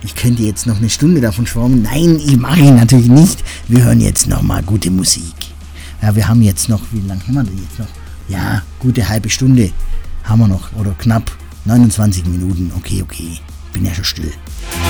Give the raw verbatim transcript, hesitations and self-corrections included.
ich könnte jetzt noch eine Stunde davon schwärmen. Nein, ich mache ihn natürlich nicht. Wir hören jetzt nochmal gute Musik. Ja, wir haben jetzt noch, wie lange haben wir denn jetzt noch? Ja, gute halbe Stunde haben wir noch, oder knapp neunundzwanzig Minuten. Okay, okay, bin ja schon still.